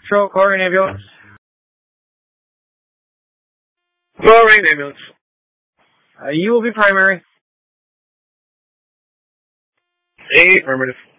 Patrol, calling ambulance. Calling ambulance. You will be primary. Affirmative.